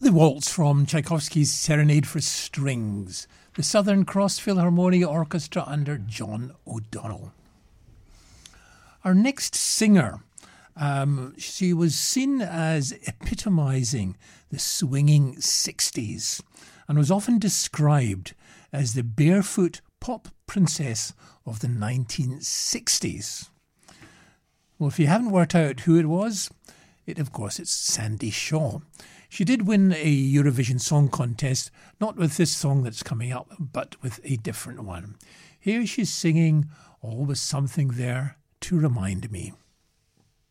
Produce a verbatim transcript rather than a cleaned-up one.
The waltz from Tchaikovsky's Serenade for Strings, the Southern Cross Philharmonia Orchestra under John O'Donnell. Our next singer, um, she was seen as epitomising the swinging sixties and was often described as the barefoot pop princess of the nineteen sixties. Well, if you haven't worked out who it was, it of course it's Sandie Shaw. She did win a Eurovision Song Contest, not with this song that's coming up, but with a different one. Here she's singing Always Something There to Remind Me.